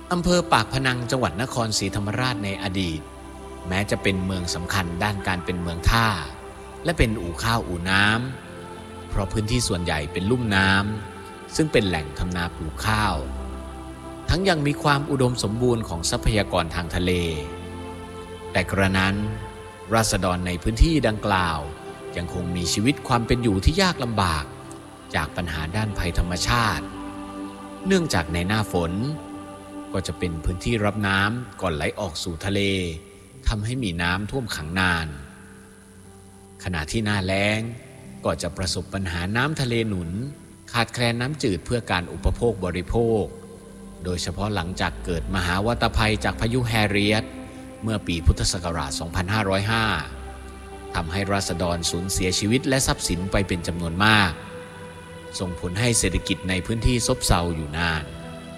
อำเภอปากพนังจังหวัดนครศรีธรรมราชในอดีตแม้จะเป็นเมืองสำคัญด้านการเป็นเมืองท่าและเป็นอู่ข้าวอู่น้ำเพราะพื้นที่ส่วนใหญ่เป็นลุ่มน้ำซึ่งเป็นแหล่งทำนาปลูกข้าวทั้งยังมีความอุดมสมบูรณ์ของทรัพยากรทางทะเลแต่กระนั้นราษฎรในพื้นที่ดังกล่าวยังคงมีชีวิตความเป็นอยู่ที่ยากลำบากจากปัญหาด้านภัยธรรมชาติเนื่องจากในหน้าฝนก็จะเป็นพื้นที่รับน้ำก่อนไหลออกสู่ทะเลทำให้มีน้ำท่วมขังนานขณะที่หน้าแล้งก็จะประสบปัญหาน้ำทะเลหนุนขาดแคลนน้ำจืดเพื่อการอุปโภคบริโภคโดยเฉพาะหลังจากเกิดมหาวัตภัยจากพายุแฮเรียตเมื่อปีพุทธศักราช 2505 ทำให้ราษฎรสูญเสียชีวิตและทรัพย์สินไปเป็นจำนวนมากส่งผลให้เศรษฐกิจในพื้นที่ซบเซาอยู่นาน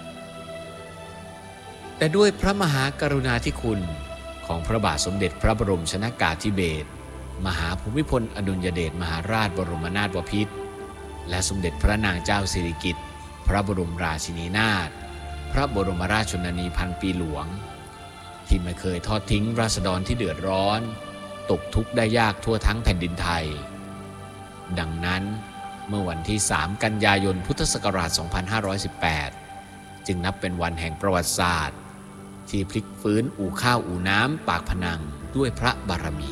แต่ด้วยพระมหากรุณาธิคุณของพระบาทสมเด็จพระบรมชนกาธิเบศรมหาภูมิพลอดุลยเดชมหาราชบรมนาถบพิตรและสมเด็จพระนางเจ้าสิริกิติ์พระบรมราชินีนาถพระบรมราชชนนีพันปีหลวงที่ไม่เคยทอดทิ้งราษฎรที่เดือดร้อนตกทุกข์ได้ยากทั่วทั้งแผ่นดินไทยดังนั้นเมื่อวันที่ 3 กันยายนพุทธศักราช 2518 จึงนับเป็นวันแห่งประวัติศาสตร์ที่พลิกฟื้นอู่ข้าวอู่น้ำปากพนังด้วยพระบารมี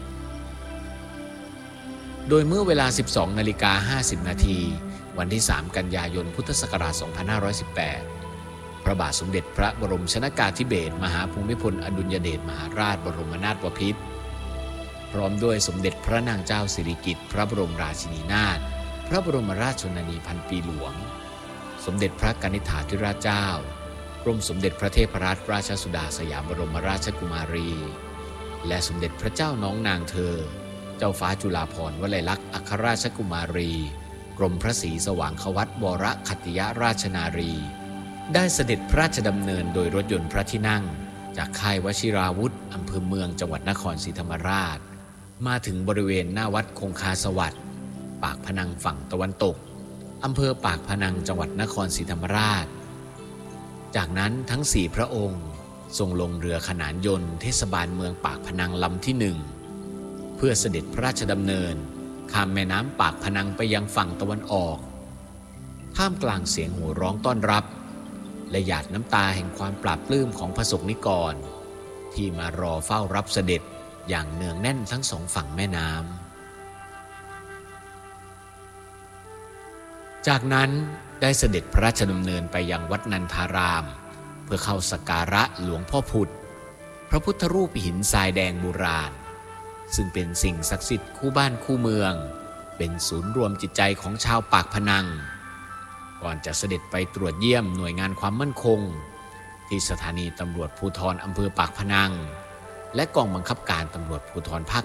โดยเมื่อเวลา 12:50 นาทีวันที่ 3 กันยายนพุทธศักราช 2518 พระบาทสมเด็จพระบรมชนกาธิเบศรมหาภูมิพลอดุลยเดชมหาราชบรมนาถบพิตรพร้อมด้วยสมเด็จพระนางเจ้าสิริกิติ์พระบรมราชินีนาถพระบรมราชชนนีพันปีหลวงสมเด็จพระกนิษฐาธิราชเจ้ากรมสมเด็จพระเทพรัตนราชสุดาสยามบรมราชกุมารีและสมเด็จพระเจ้าน้องนางเธอเจ้าฟ้าจุฬาภรณ์วลัยลักษณ์อัครราชกุมารีกรมพระศรีสว่างควัตรวรคัตติยราชนารีได้เสด็จพระราชดำเนินโดยรถยนต์พระที่นั่งจากค่ายวชิราวุธอำเภอเมืองจังหวัดนครศรีธรรมราชมาถึงบริเวณหน้าวัดคงคาสวัสดิ์ปากพนังฝั่งตะวันตกอำเภอปากพนังจังหวัดนครศรีธรรมราชจากนั้นทั้ง4พระองค์ทรงลงเรือขนานยนต์เทศบาลเมืองปากพนังลำที่1เพื่อเสด็จพระราชดำเนินข้ามแม่น้ำปากพนังไปยังฝั่งตะวันออกท่ามกลางเสียงโห่ร้องต้อนรับและหยาดน้ำตาแห่งความปลาบปลื้มของพระสงฆ์นิกรที่มารอเฝ้ารับเสด็จอย่างเนืองแน่นทั้งสองฝั่งแม่น้ำจากนั้นได้เสด็จพระราชดำเนินไปยังวัดนันทารามเพื่อเข้าสักการะหลวงพ่อพุธพระพุทธรูปหินทรายแดงโบราณซึ่งเป็นสิ่งศักดิ์สิทธิ์คู่บ้านคู่เมืองเป็นศูนย์รวมจิตใจของชาวปากพนังก่อนจะเสด็จไปตรวจเยี่ยมหน่วยงานความมั่นคงที่สถานีตำรวจภูธรอำเภอปากพนังและกองบังคับการตำรวจภูธรภาค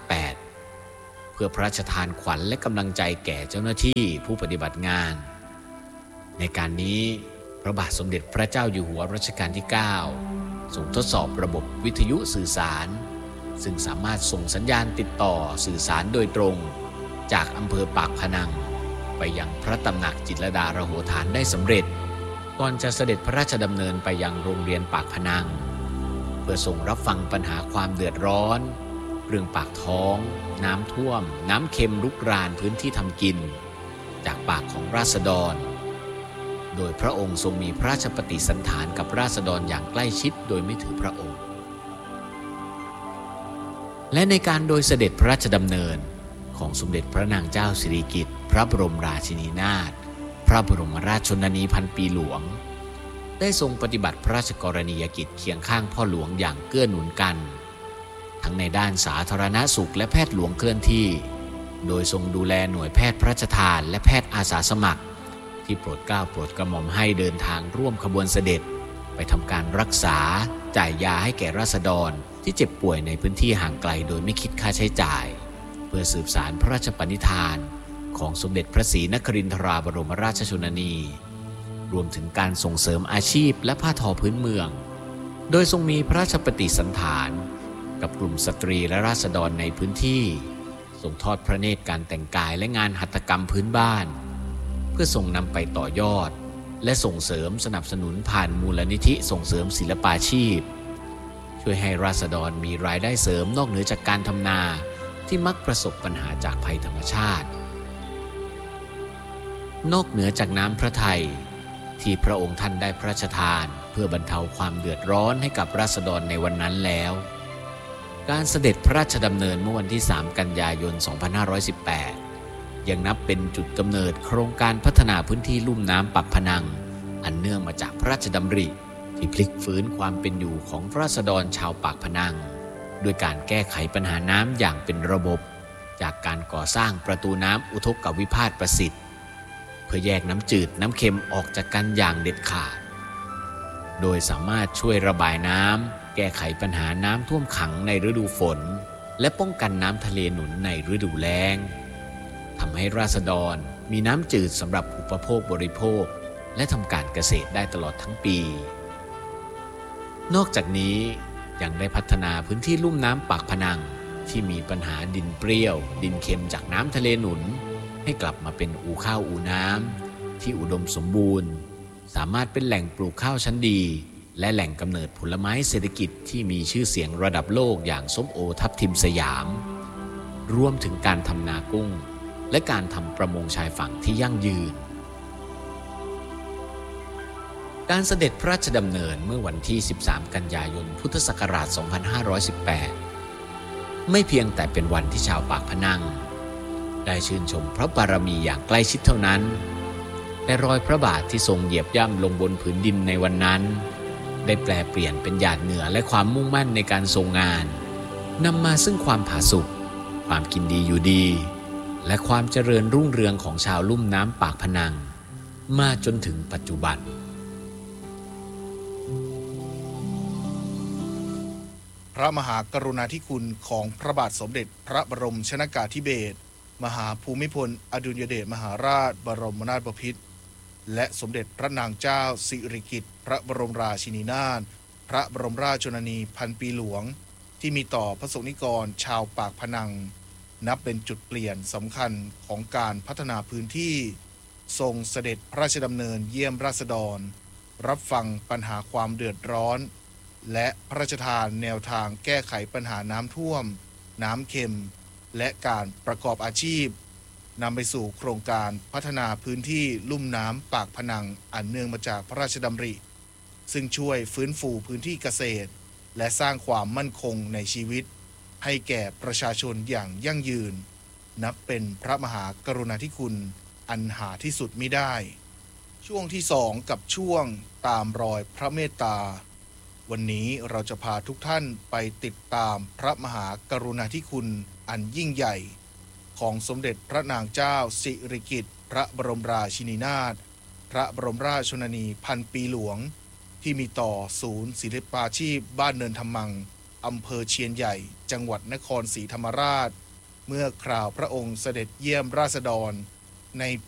8เพื่อพระราชทานขวัญและกำลังใจแก่เจ้าหน้าที่ผู้ปฏิบัติงานในการนี้พระบาทสมเด็จพระเจ้าอยู่หัวรัชกาลที่ 9ทรงทดสอบระบบวิทยุสื่อสารซึ่งสามารถส่งสัญญาณติดต่อสื่อสารโดยตรงจากอำเภอปากพนังไปยังพระตำหนักจิตรลดาระโหฐานได้สำเร็จก่อนจะเสด็จพระราชดำเนินไปยังโรงเรียนปากพนังเพื่อส่งรับฟังปัญหาความเดือดร้อนเรื่องปากท้องน้ำท่วมน้ำเค็มรุกรานพื้นที่ทำกินจากปากของราษฎรโดยพระองค์ทรงมีพระราชปฏิสันถานกับราษฎรอย่างใกล้ชิดโดยไม่ถือพระองค์และในการโดยเสด็จพระราชดำเนินของสมเด็จพระนางเจ้าสิริกิติ์พระบรมราชินีนาถพระบรมราชชนนีพันปีหลวงได้ทรงปฏิบัติพระราชกรณียกิจเคียงข้างพ่อหลวงอย่างเกื้อหนุนกันทั้งในด้านสาธารณสุขและแพทย์หลวงเคลื่อนที่โดยทรงดูแลหน่วยแพทย์พระราชทานและแพทย์อาสาสมัครที่โปรดเกล้าโปรดกระหม่อมให้เดินทางร่วมขบวนเสด็จไปทำการรักษาจ่ายยาให้แก่ราษฎรที่เจ็บป่วยในพื้นที่ห่างไกลโดยไม่คิดค่าใช้จ่ายเพื่อสืบสานพระราชปณิธานของสมเด็จพระศรีนครินทราบรมราชชนนีรวมถึงการส่งเสริมอาชีพและผ้าทอพื้นเมืองโดยทรงมีพระราชปฏิสันถานกับกลุ่มสตรีและราษฎรในพื้นที่ส่งทอดพระเนตรการแต่งกายและงานหัตถกรรมพื้นบ้านเพื่อทรงนำไปต่อยอดและส่งเสริมสนับสนุนผ่านมูลนิธิส่งเสริมศิลปาชีพช่วยให้ราษฎรมีรายได้เสริมนอกเหนือจากการทำนาที่มักประสบปัญหาจากภัยธรรมชาตินอกเหนือจากน้ำพระทัยที่พระองค์ท่านได้พระราชทานเพื่อบรรเทาความเดือดร้อนให้กับราษฎรในวันนั้นแล้วการเสด็จพระราชดำเนินเมื่อวันที่3 กันยายน 2518ยังนับเป็นจุดกำเนิดโครงการพัฒนาพื้นที่ลุ่มน้ำปากพนังอันเนื่องมาจากพระราชดำริที่พลิกฟื้นความเป็นอยู่ของราษฎรชาวปากพนังด้วยการแก้ไขปัญหาน้ำอย่างเป็นระบบจากการก่อสร้างประตูน้ำอุทกวิภาสประสิทธิ์เพื่อแยกน้ำจืดน้ำเค็มออกจากกันอย่างเด็ดขาดโดยสามารถช่วยระบายน้ำแก้ไขปัญหาน้ำท่วมขังในฤดูฝนและป้องกันน้ำทะเลหนุนในฤดูแล้งทำให้ราษฎรมีน้ำจืดสำหรับอุปโภคบริโภคและทำการเกษตรได้ตลอดทั้งปีนอกจากนี้ยังได้พัฒนาพื้นที่ลุ่มน้ำปากพนังที่มีปัญหาดินเปรี้ยวดินเค็มจากน้ำทะเลหนุนให้กลับมาเป็นอู่ข้าวอู่น้ำที่อุดมสมบูรณ์สามารถเป็นแหล่งปลูกข้าวชั้นดีและแหล่งกำเนิดผลไม้เศรษฐกิจที่มีชื่อเสียงระดับโลกอย่างส้มโอทับทิมสยามรวมถึงการทำนากุ้งและการทำประมงชายฝั่งที่ยั่งยืนการเสด็จพระราชดำเนินเมื่อวันที่13 กันยายน พุทธศักราช 2518ไม่เพียงแต่เป็นวันที่ชาวปากพนังได้ชื่นชมพระบารมีอย่างใกล้ชิดเท่านั้นแต่รอยพระบาทที่ทรงเหยียบย่ำลงบนผืนดินในวันนั้นได้แปลเปลี่ยนเป็นหยาดเหงื่อและความมุ่งมั่นในการทรงงานนำมาซึ่งความผาสุกความกินดีอยู่ดีและความเจริญรุ่งเรืองของชาวลุ่มน้ำปากพนังมาจนถึงปัจจุบันพระมหากรุณาธิคุณของพระบาทสมเด็จพระบรมชนกาธิเบศรมหาภูมิพลอดุลยเดชมหาราชบรมนาถบพิตรและสมเด็จพระนางเจ้าสิริกิติ์พระบรมราชินีนาถพระบรมราชชนนีพันปีหลวงที่มีต่อพระสงฆ์นิกรชาวปากพนังนับเป็นจุดเปลี่ยนสำคัญของการพัฒนาพื้นที่ทรงเสด็จพระราชดำเนินเยี่ยมราษฎรรับฟังปัญหาความเดือดร้อนและพระราชทานแนวทางแก้ไขปัญหาน้ำท่วมน้ำเค็มและการประกอบอาชีพนำไปสู่โครงการพัฒนาพื้นที่ลุ่มน้ำปากพนังอันเนื่องมาจากพระราชดำริซึ่งช่วยฟื้นฟูพื้นที่เกษตรและสร้างความมั่นคงในชีวิตให้แก่ประชาชนอย่างยั่งยืนนับเป็นพระมหากรุณาธิคุณอันหาที่สุดมิได้ช่วงที่2กับช่วงตามรอยพระเมตตาวันนี้เราจะพาทุกท่านไปติดตามพระมหากรุณาธิคุณอันยิ่งใหญ่ของสมเด็จพระนางเจ้าสิริกิติ์พระบรมราชินีนาถพระบรมราชชนนีพันปีหลวงที่มีต่อศูนย์ศิลปาชีพบ้านเนินธรรมังอำเภอเชียนใหญ่จังหวัดนครศรีธรรมราชเมื่อคราวพระองค์เสด็จเยี่ยมราษฎรในปี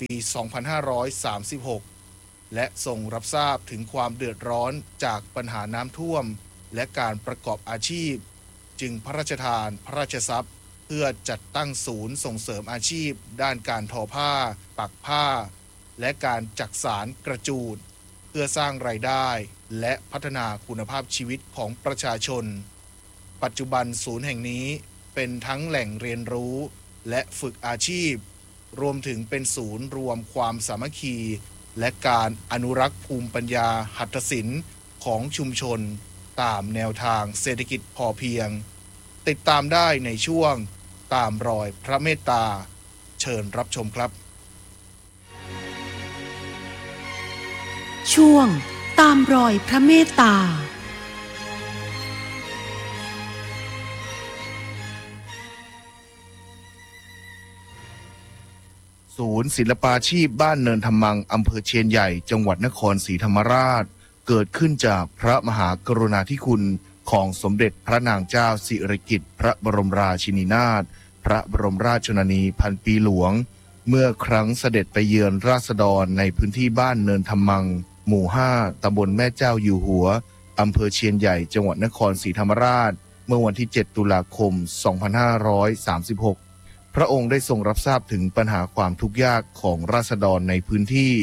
2536 และทรงรับทราบถึงความเดือดร้อนจากปัญหาน้ำท่วมและการประกอบอาชีพจึงพระราชทานพระราชทรัพย์เพื่อจัดตั้งศูนย์ส่งเสริมอาชีพด้านการทอผ้าปักผ้าและการจักสานกระจูดเพื่อสร้างรายได้และพัฒนาคุณภาพชีวิตของประชาชนปัจจุบันศูนย์แห่งนี้เป็นทั้งแหล่งเรียนรู้และฝึกอาชีพรวมถึงเป็นศูนย์รวมความสามัคคีและการอนุรักษ์ภูมิปัญญาหัตถศิลป์ของชุมชนตามแนวทางเศรษฐกิจพอเพียงติดตามได้ในช่วงตามรอยพระเมตตาเชิญรับชมครับช่วงตามรอยพระเมตตาศูนย์ศิลปาชีพบ้านเนินธรรมังอำเภอเชียนใหญ่จังหวัดนครศรีธรรมราชเกิดขึ้นจากพระมหากรุณาธิคุณของสมเด็จพระนางเจ้าสิริกิติ์พระบรมราชินีนาถพระบรมราชชนนีพันปีหลวงเมื่อครั้งเสด็จไปเยือนราษฎรในพื้นที่บ้านเนินธรรมังหมู่ 5 ตำบลแม่เจ้าอยู่หัวอำเภอเชียนใหญ่จังหวัดนครศรีธรรมราชเมื่อวันที่ 7 ตุลาคม 2536 พระองค์ได้ทรงรับทราบถึงปัญหาความทุกข์ยากของราษฎรในพื้นที่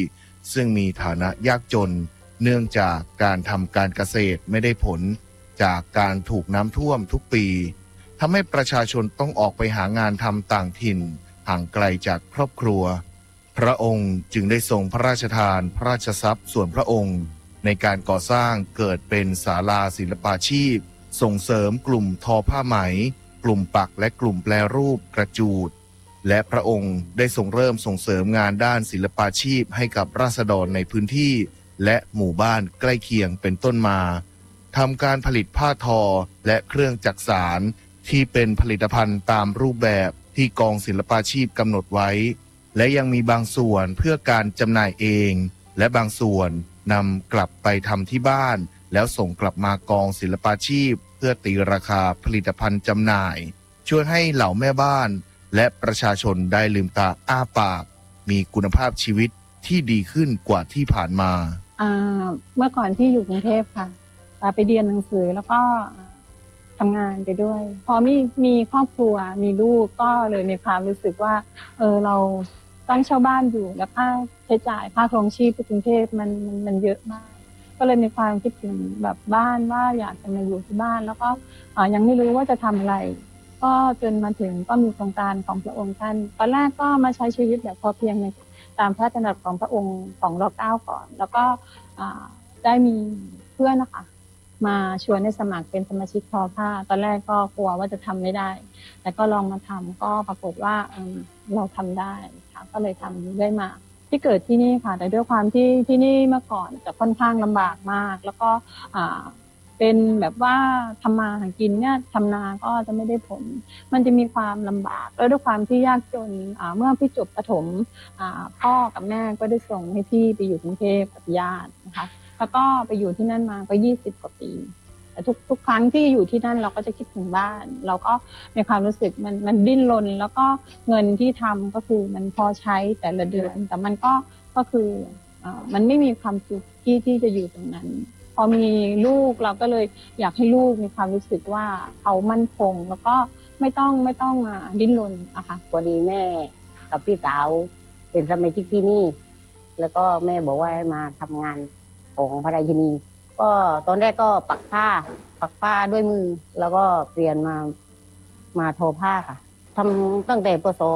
ซึ่งมีฐานะยากจนเนื่องจากการทำการเกษตรไม่ได้ผลจากการถูกน้ำท่วมทุกปีทำให้ประชาชนต้องออกไปหางานทำต่างถิ่นห่างไกลจากครอบครัวพระองค์จึงได้ทรงพระราชทานพระราชทรัพย์ส่วนพระองค์ในการก่อสร้างเกิดเป็นศาลาศิลปาชีพส่งเสริมกลุ่มทอผ้าไหมกลุ่มปักและกลุ่มแปรรูปกระจูดและพระองค์ได้ทรงเริ่มส่งเสริมงานด้านศิลปาชีพให้กับราษฎรในพื้นที่และหมู่บ้านใกล้เคียงเป็นต้นมาทำการผลิตผ้าทอและเครื่องจักสานที่เป็นผลิตภัณฑ์ตามรูปแบบที่กองศิลปาชีพกำหนดไว้และยังมีบางส่วนเพื่อการจำหน่ายเองและบางส่วนนำกลับไปทำที่บ้านแล้วส่งกลับมากองศิลปาชีพเพื่อตีราคาผลิตภัณฑ์จำหน่ายช่วยให้เหล่าแม่บ้านและประชาชนได้ลืมตาอ้าปากมีคุณภาพชีวิตที่ดีขึ้นกว่าที่ผ่านมาเมื่อก่อนที่อยู่กรุงเทพค่ะไปเรียนหนังสือแล้วก็ทำงานไปด้วยพอมีครอบครัวมีลูกก็เลยมีความรู้สึกว่าเราต้องเช่าบ้านอยู่และค่าใช้จ่ายค่าครองชีพที่กรุงเทพมันเยอะมากก็เลยมีความคิดถึงแบบบ้านว่าอยากจะมาอยู่ที่บ้านแล้วก็ยังไม่รู้ว่าจะทำอะไรก็จนมาถึงก็มีโครงการของพระองค์ท่านตอนแรกก็มาใช้ชีวิตแบบพอเพียงในตามพระราชดำรัสของพระองค์ของร.9ก่อนแล้วก็ได้มีเพื่อนนะคะมาชวนให้สมัครเป็นสมาชิกทอผ้าตอนแรกก็กลัวว่าจะทำไม่ได้แต่ก็ลองมาทำก็ปรากฏว่าเราทำได้ค่ะก็เลยทำได้มาที่เกิดที่นี่ค่ะแต่ด้วยความที่นี่เมื่อก่อนจะค่อนข้างลำบากมากแล้วก็เป็นแบบว่าทำมาหากินเนี่ยทำนาก็จะไม่ได้ผลมันจะมีความลำบากแล้วด้วยความที่ยากจนเมื่อพี่จบประถมพ่อกับแม่ก็ได้ส่งให้พี่ไปอยู่กรุงเทพกับญาตินะคะแล้วก็ไปอยู่ที่นั่นมาก็20 กว่าปีแต่ทุกครั้งที่อยู่ที่นั่นเราก็จะคิดถึงบ้านเราก็มีความรู้สึกมันดิ้นรนแล้วก็เงินที่ทำก็คือมันพอใช้แต่ละเดือนแต่มันก็คือมันไม่มีความสุขที่จะอยู่ตรงนั้นพอมีลูกเราก็เลยอยากให้ลูกมีความรู้สึกว่าเขามั่นคงแล้วก็ไม่ต้องดิ้นรนอะค่ะพอดีแม่กับพี่สาวเป็นสมาชิกที่นี่แล้วก็แม่บอกว่าให้มาทำงานของพระราชินีก็ตอนแรกก็ปักผ้าด้วยมือแล้วก็เปลี่ยนมาทอผ้าค่ะทำตั้งแต่ปศ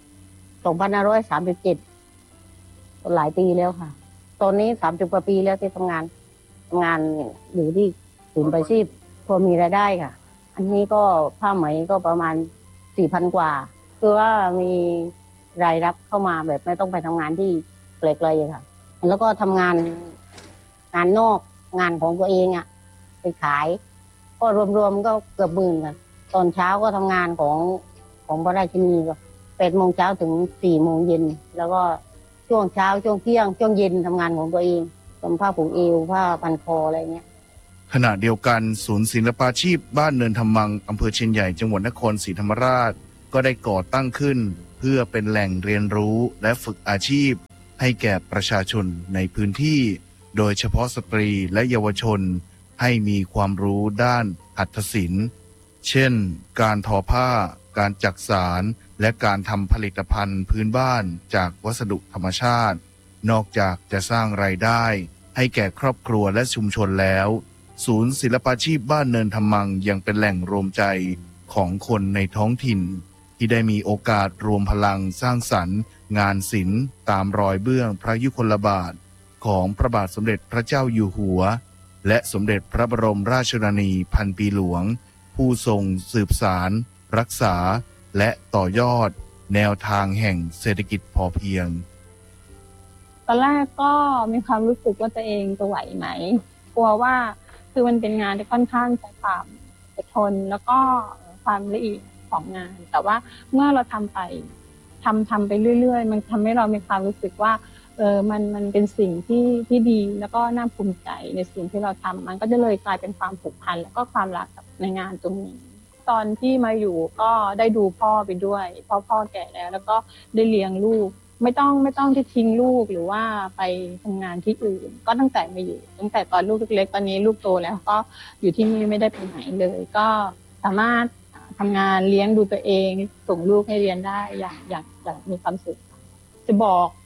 2537หลายปีแล้วค่ะตอนนี้30 กว่าปีแล้วที่ทำงานอยู่ที่ศูนย์ประชีพพอมีรายได้ค่ะอันนี้ก็ผ้าไหมก็ประมาณ 4,000 กว่าคือว่ามีรายรับเข้ามาแบบไม่ต้องไปทำงานที่ไกลๆค่ะแล้วก็ทำงานนอกงานของตัวเองไปขายก็รวมๆก็เกือบ10,000ค่ะตอนเช้าก็ทำงานของพระราชินีก็8 โมงเช้าถึง4 โมงเย็นแล้วก็ช่วงเช้าช่วงเที่ยงช่วงเย็นทำงานของตัวเองทำผ้าผูกเอวผ้าพันคออะไรเงี้ยขณะเดียวกันศูนย์ศิลปาชีพบ้านเนินธรรมังอำเภอเชียนใหญ่จังหวัดนครศรีธรรมราชก็ได้ก่อตั้งขึ้นเพื่อเป็นแหล่งเรียนรู้และฝึกอาชีพให้แก่ประชาชนในพื้นที่โดยเฉพาะสตรีและเยาวชนให้มีความรู้ด้านหัตถศิลป์เช่นการทอผ้าการจักสานและการทำผลิตภัณฑ์พื้นบ้านจากวัสดุธรรมชาตินอกจากจะสร้างรายได้ให้แก่ครอบครัวและชุมชนแล้วศูนย์ศิลปาชีพบ้านเนินธรรมังยังเป็นแหล่งรวมใจของคนในท้องถิ่นที่ได้มีโอกาสรวมพลังสร้างสรรค์งานศิลป์ตามรอยเบื้องพระยุคลบาทของพระบาทสมเด็จพระเจ้าอยู่หัวและสมเด็จพระบรมราชชนนีพันปีหลวงผู้ทรงสืบสานรักษาและต่อยอดแนวทางแห่งเศรษฐกิจพอเพียงตอนแรกก็มีความรู้สึกว่าตัวเองจะไหวไหมกลัวว่าคือมันเป็นงานที่ค่อนข้างใช้ความอดทนแล้วก็ความละเอียดของงานแต่ว่าเมื่อเราทำไปเรื่อยๆมันทำให้เรามีความรู้สึกว่ามันเป็นสิ่งที่ดีแล้วก็น่าภูมิใจในสิ่งที่เราทำมันก็จะเลยกลายเป็นความผูกพันแล้วก็ความรักกับในงานตรงนี้ตอนที่มาอยู่ก็ได้ดูพ่อไปด้วยพ่อแก่แล้วก็ได้เลี้ยงลูกไม่ต้องที่ทิ้งลูกหรือว่าไปทำงานที่อื่นก็ตั้งแต่ตอนลูกเล็กๆตอนนี้ลูกโตแล้วก็อยู่ที่นี่ไม่ได้ไปไหนเลยก็สามารถทำงานเลี้ยงดูตัวเองส่งลูกให้เรียนได้อย่างมีความสุขจะบอก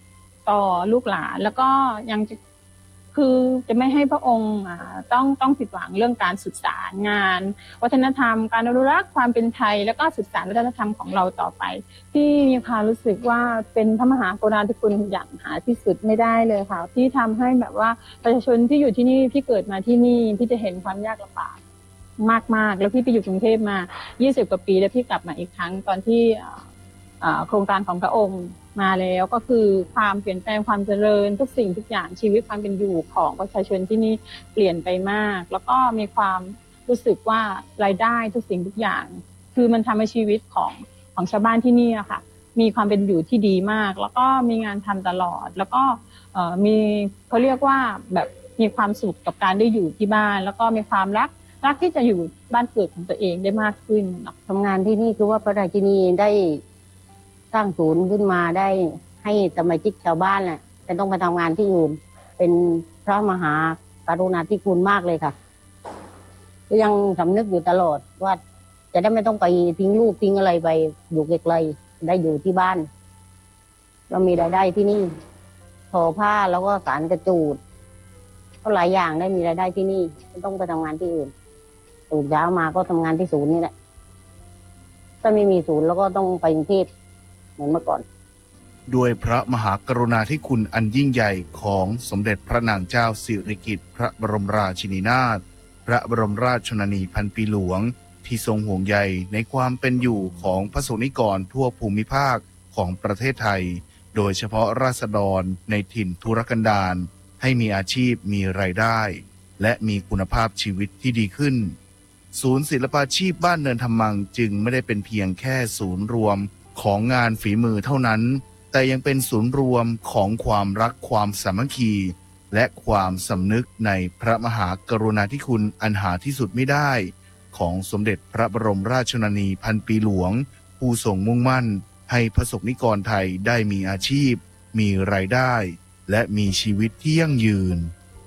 ต่อลูกหลานแล้วก็ยังคือจะไม่ให้พระองค์ต้องผิดหวังเรื่องการศึกษางานวัฒนธรรมการอนุรักษ์ความเป็นไทยแล้วก็ศึกษาวัฒนธรรมของเราต่อไปที่มีความรู้สึกว่าเป็นพระมหากรุณาธิคุณอย่างหาที่สุดไม่ได้เลยค่ะที่ทำให้แบบว่าประชาชนที่อยู่ที่นี่ที่เกิดมาที่นี่ที่จะเห็นความยากลำบากมากๆแล้วพี่ไปอยู่กรุงเทพมา20กว่าปีแล้วพี่กลับมาอีกครั้งตอนที่โครงการของพระองค์มาแล้วก็คือความเปลี่ยนแปลงความเจริญทุกสิ่งทุกอย่างชีวิตความเป็นอยู่ของประชาชนที่นี่เปลี่ยนไปมากแล้วก็มีความรู้สึกว่ารายได้ทุกสิ่งทุกอย่างคือมันทำให้ชีวิตของชาวบ้านที่นี่อะค่ะมีความเป็นอยู่ที่ดีมากแล้วก็มีงานทำตลอดแล้วก็มีเขาเรียกว่าแบบมีความสุขกับการได้อยู่ที่บ้านแล้วก็มีความรักที่จะอยู่บ้านเกิดของตัวเองได้มากขึ้นทำงานที่นี่คือว่าพระราชินีได้สร้างศูนย์ขึ้นมาได้ให้สมาชิกชาวบ้านแหละแต่ต้องไปทำงานที่อื่นเป็นพระมหากรุณาธิคุณมากเลยค่ะก็ยังสำนึกอยู่ตลอดว่าจะได้ไม่ต้องไปทิ้งลูกทิ้งอะไรไปอยู่ไกลๆได้อยู่ที่บ้านเรามีรายได้ที่นี่ทอผ้าแล้วก็สารกระจูดก็หลายอย่างได้มีรายได้ที่นี่ไม่ต้องไปทำงานที่อื่นตื่นเช้ามาก็ทำงานที่ศูนย์นี่แหละถ้าไม่มีศูนย์แล้วก็ต้องไปกรุงเทพเหมือนเมื่อก่อนด้วยพระมหากรุณาธิคุณอันยิ่งใหญ่ของสมเด็จพระนางเจ้าสิริกิติ์พระบรมราชินีนาถพระบรมราชชนนีพันปีหลวงที่ทรงห่วงใยในความเป็นอยู่ของพระสงฆ์นิกรทั่วภูมิภาคของประเทศไทยโดยเฉพาะราษฎรในถิ่นทุรกันดารให้มีอาชีพมีรายได้และมีคุณภาพชีวิตที่ดีขึ้นศูนย์ศิลปาชีพบ้านเนินธรรมังจึงไม่ได้เป็นเพียงแค่ศูนย์รวมของงานฝีมือเท่านั้นแต่ยังเป็นศูนย์รวมของความรักความสามัคคีและความสำนึกในพระมหากรุณาธิคุณอันหาที่สุดไม่ได้ของสมเด็จพระบรมราชชนนีพันปีหลวงผู้ทรงมุ่งมั่นให้พระสงฆ์นิกรไทยได้มีอาชีพมีรายได้และมีชีวิตที่ยั่งยืน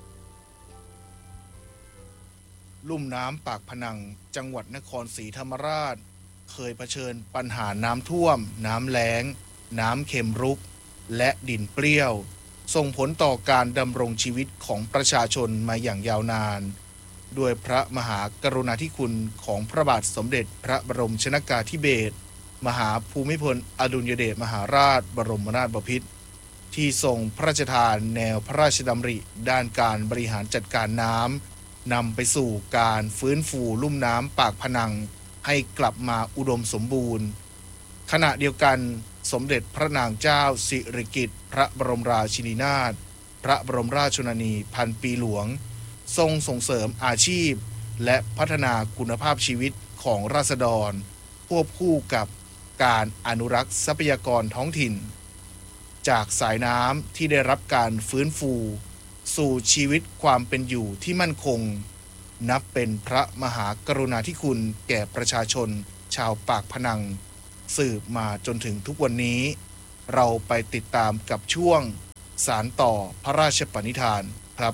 ลุ่มน้ำปากพนังจังหวัดนครศรีธรรมราชเคยเผชิญปัญหาน้ำท่วมน้ำแล้งน้ำเค็มรุกและดินเปรี้ยวส่งผลต่อการดำรงชีวิตของประชาชนมาอย่างยาวนานด้วยพระมหากรุณาธิคุณของพระบาทสมเด็จพระบรมชนกาธิเบศรมหาภูมิพลอดุลยเดชมหาราชบรมนาถบพิตรที่ทรงพระราชทานแนวพระราชดำริด้านการบริหารจัดการน้ำนำไปสู่การฟื้นฟูลุ่มน้ำปากพนังให้กลับมาอุดมสมบูรณ์ขณะเดียวกันสมเด็จพระนางเจ้าสิริกิติ์พระบรมราชินีนาถพระบรมราชชนนีพันปีหลวงทรงส่งเสริมอาชีพและพัฒนาคุณภาพชีวิตของราษฎรควบคู่กับการอนุรักษ์ทรัพยากรท้องถิ่นจากสายน้ำที่ได้รับการฟื้นฟูสู่ชีวิตความเป็นอยู่ที่มั่นคงนับเป็นพระมหากรุณาธิคุณแก่ประชาชนชาวปากพนังสืบมาจนถึงทุกวันนี้เราไปติดตามกับช่วงสานต่อพระราชปณิธานครับ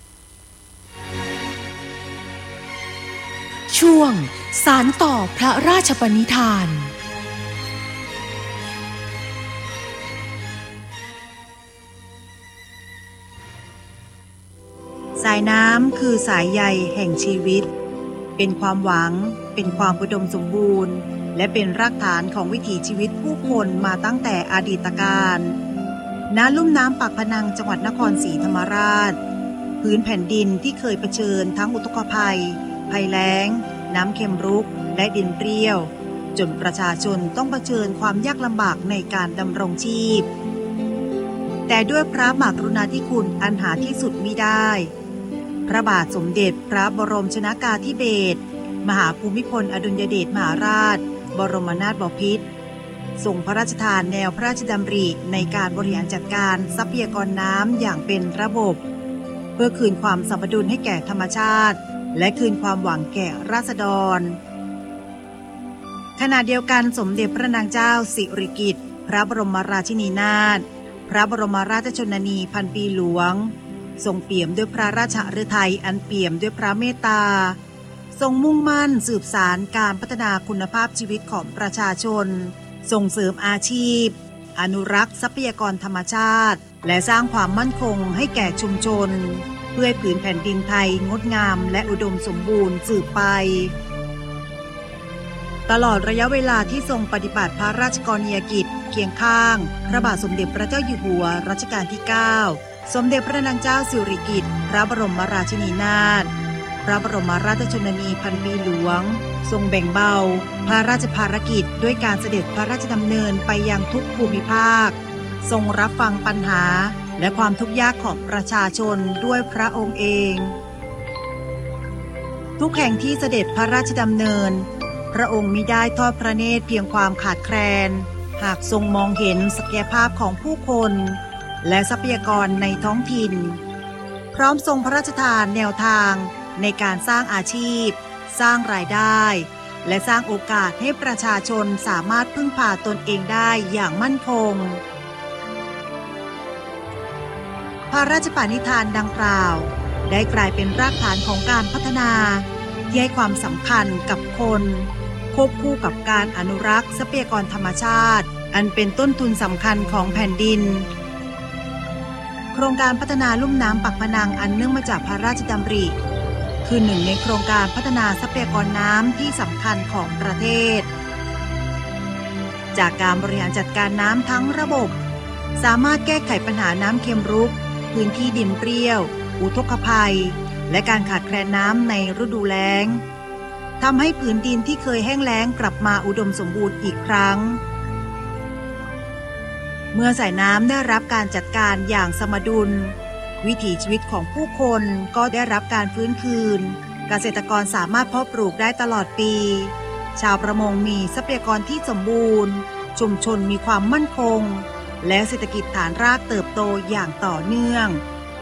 ช่วงสานต่อพระราชปณิธานสายน้ำคือสายใยแห่งชีวิตเป็นความหวังเป็นความอุดมสมบูรณ์และเป็นรากฐานของวิถีชีวิตผู้คนมาตั้งแต่อดีตกาลณลุ่มน้ำปากพนังจังหวัดนครศรีธรรมราชพื้นแผ่นดินที่เคยเผชิญทั้งอุทกภัยภัยแล้งน้ำเค็มรุกและดินเปรี้ยวจนประชาชนต้องเผชิญความยากลำบากในการดำรงชีพแต่ด้วยพระมหากรุณาธิคุณอันหาที่สุดมิได้พระบาทสมเด็จพระบรมชนกาธิเบศรมหาภูมิพลอดุลยเดชมหาราชบรมนาถบพิตรทรงพระราชทานแนวพระราชดำริในการบริหารจัดการทรัพยากรน้ำอย่างเป็นระบบเพื่อคืนความสมดุลให้แก่ธรรมชาติและคืนความหวังแก่ราษฎรขณะเดียวกันสมเด็จพระนางเจ้าสิริกิติ์พระบรมราชินีนาถพระบรมราชชนนีพันปีหลวงทรงเปี่ยมด้วยพระราชฤทัยอันเปี่ยมด้วยพระเมตตาทรงมุ่งมั่นสืบสานการพัฒนาคุณภาพชีวิตของประชาชนส่งเสริมอาชีพอนุรักษ์ทรัพยากรธรรมชาติและสร้างความมั่นคงให้แก่ชุมชนเพื่อให้ผืนแผ่นดินไทยงดงามและอุดมสมบูรณ์สืบไปตลอดระยะเวลาที่ทรงปฏิบัติพระราชกรณียกิจเคียงข้างพระบาทสมเด็จพระเจ้าอยู่หัวรัชกาลที่ 9 สมเด็จพระนางเจ้าสิริกิติ์พระบรมราชินีนาถพระบรมราชชนนีพันปีหลวงทรงแบ่งเบาพระราชภารกิจด้วยการเสด็จพระราชดำเนินไปยังทุกภูมิภาคทรงรับฟังปัญหาและความทุกข์ยากของประชาชนด้วยพระองค์เองทุกแห่งที่เสด็จพระราชดำเนินพระองค์มิได้ทอดพระเนตรเพียงความขาดแคลนหากทรงมองเห็นศักยภาพของผู้คนและทรัพยากรในท้องถิ่นพร้อมทรงพระราชทานแนวทางในการสร้างอาชีพสร้างรายได้และสร้างโอกาสให้ประชาชนสามารถพึ่งพาตนเองได้อย่างมั่นคงพระราชปณิธานดังกล่าวได้กลายเป็นรากฐานของการพัฒนาที่ให้ความสำคัญกับคนควบคู่กับการอนุรักษ์ทรัพยากรธรรมชาติอันเป็นต้นทุนสำคัญของแผ่นดินโครงการพัฒนาลุ่มน้ำปากพนังอันเนื่องมาจากพระราชดำริคือหนึ่งในโครงการพัฒนาทรัพยากรน้ำที่สำคัญของประเทศจากการบริหารจัดการน้ำทั้งระบบสามารถแก้ไขปัญหาน้ำเค็มรุกพื้นที่ดินเปรี้ยวอุทกภัยและการขาดแคลนน้ำในฤดูแล้งทำให้ผืนดินที่เคยแห้งแล้งกลับมาอุดมสมบูรณ์อีกครั้งเมื่อสายน้ำได้รับการจัดการอย่างสมดุลวิถีชีวิตของผู้คนก็ได้รับการฟื้นคืนเกษตรกรสามารถเพาะปลูกได้ตลอดปีชาวประมงมีทรัพยากรที่สมบูรณ์ชุมชนมีความมั่นคงและเศรษฐกิจฐานรากเติบโตอย่างต่อเนื่อง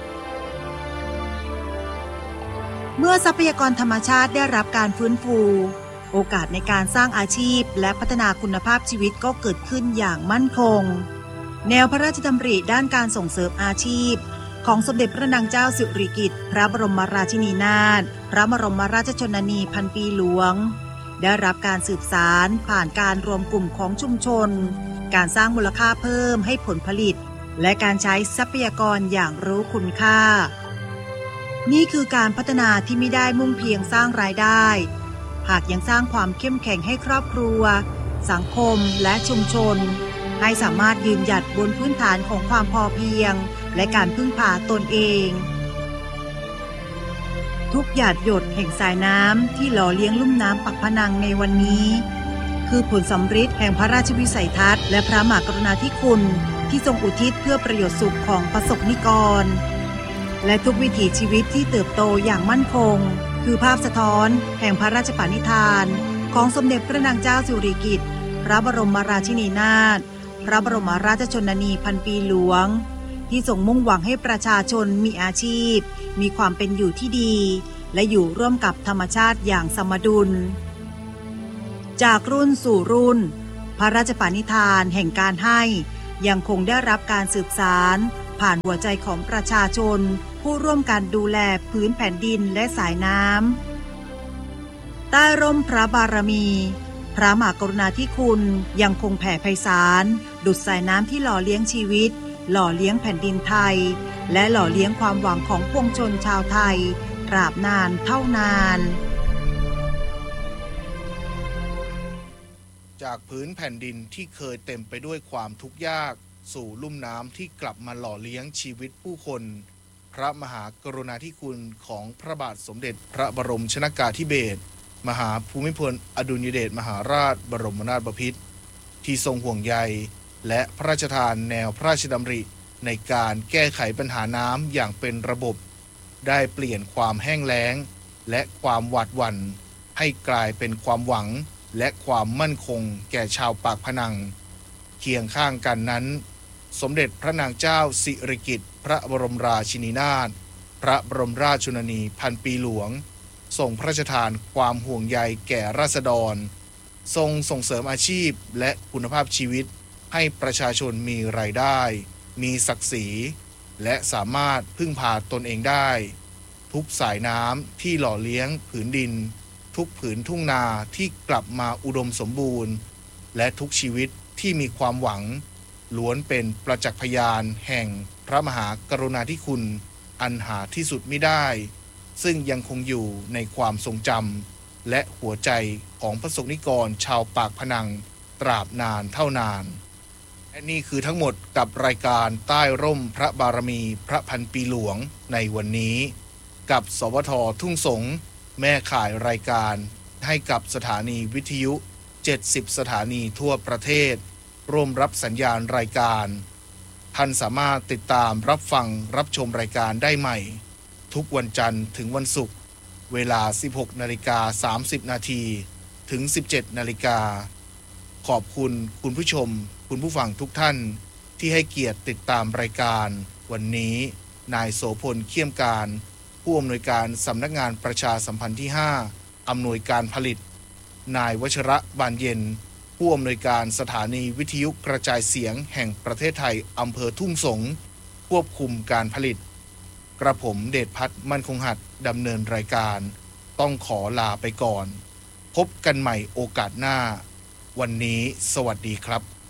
เมื่อทรัพยากรธรรมชาติได้รับการฟื้นฟูโอกาสในการสร้างอาชีพและพัฒนาคุณภาพชีวิตก็เกิดขึ้นอย่างมั่นคงแนวพระราชดำริด้านการส่งเสริมอาชีพของสมเด็จพระนางเจ้าสิริกิติ์พระบรมราชินีนาถพระบรมราชชนนีพันปีหลวงได้รับการสืบสานผ่านการรวมกลุ่มของชุมชนการสร้างมูลค่าเพิ่มให้ผลผลิตและการใช้ทรัพยากรอย่างรู้คุณค่านี่คือการพัฒนาที่ไม่ได้มุ่งเพียงสร้างรายได้หากยังสร้างความเข้มแข็งให้ครอบครัวสังคมและชุมชนให้สามารถยืนหยัดบนพื้นฐานของความพอเพียงและการพึ่งพาตนเองทุกหยาดหยดแห่งสายน้ำที่หล่อเลี้ยงลุ่มน้ำปากพนังในวันนี้คือผลสำฤทธิ์แห่งพระราชวิสัยทัศน์และพระมหากรุณาธิคุณที่ทรงอุทิศเพื่อประโยชน์สุขของประสบนิกรและทุกวิถีชีวิตที่เติบโตอย่างมั่นคงคือภาพสะท้อนแห่งพระราชปณิธานของสมเด็จพระนางเจ้าสิริกิติ์พระบรมราชินีนาถพระบรมราชชนนีพันปีหลวงที่ทรงมุ่งหวังให้ประชาชนมีอาชีพมีความเป็นอยู่ที่ดีและอยู่ร่วมกับธรรมชาติอย่างสมดุลจากรุ่นสู่รุ่นพระราชปณิธานแห่งการให้ยังคงได้รับการสืบสานผ่านหัวใจของประชาชนผู้ร่วมกันดูแลพื้นแผ่นดินและสายน้ำใต้ร่มพระบารมีพระมหากรุณาธิคุณยังคงแผ่ไพศาลดุจสายน้ำที่หล่อเลี้ยงชีวิตหล่อเลี้ยงแผ่นดินไทยและหล่อเลี้ยงความหวังของปวงชนชาวไทยตราบนานเท่านานจากพื้นแผ่นดินที่เคยเต็มไปด้วยความทุกข์ยากสู่ลุ่มน้ำที่กลับมาหล่อเลี้ยงชีวิตผู้คนพระมหากรุณาธิคุณของพระบาทสมเด็จพระบรมชนกาธิเบศรมหาภูมิพลอดุลยเดชมหาราชบรมนาถบพิตรที่ทรงห่วงใยและพระราชทานแนวพระราชดำริในการแก้ไขปัญหาน้ำอย่างเป็นระบบได้เปลี่ยนความแห้งแล้งและความหวาดหวั่นให้กลายเป็นความหวังและความมั่นคงแก่ชาวปากพนังเคียงข้างกันนั้นสมเด็จพระนางเจ้าสิริกิติ์พระบรมราชินีนาถพระบรมราชชนนีพันปีหลวงทรงพระราชทานความห่วงใยแก่ราษฎรทรงส่งเสริมอาชีพและคุณภาพชีวิตให้ประชาชนมีรายได้มีศักดิ์ศรีและสามารถพึ่งพาตนเองได้ทุกสายน้ำที่หล่อเลี้ยงผืนดินทุกผืนทุ่งนาที่กลับมาอุดมสมบูรณ์และทุกชีวิตที่มีความหวังล้วนเป็นประจักษ์พยานแห่งพระมหากรุณาธิคุณอันหาที่สุดมิได้ ซึ่งยังคงอยู่ในความทรงจำและหัวใจของพระสงฆ์นิกรชาวปากพนังตราบนานเท่านานและนี่คือทั้งหมดกับรายการใต้ร่มพระบารมีพระพันปีหลวงในวันนี้กับสวท.ทุ่งสงแม่ข่ายรายการให้กับสถานีวิทยุ70สถานีทั่วประเทศร่วมรับสัญญาณรายการท่านสามารถติดตามรับฟังรับชมรายการได้ใหม่ทุกวันจันทร์ถึงวันศุกร์เวลา 16:30 นาทีถึง 17 นาฬิกาขอบคุณคุณผู้ชมคุณผู้ฟังทุกท่านที่ให้เกียรติติดตามรายการวันนี้นายโสพลเขี้ยมการผู้อำนวยการสำนักงานประชาสัมพันธ์ที่ 5อำนวยการผลิตนายวชระบานเย็นผู้อำนวยการสถานีวิทยุกระจายเสียงแห่งประเทศไทยอำเภอทุ่งสงควบคุมการผลิตกระผมเดชพัฒน์มั่นคงหัดดำเนินรายการต้องขอลาไปก่อนพบกันใหม่โอกาสหน้าวันนี้สวัสดีครับ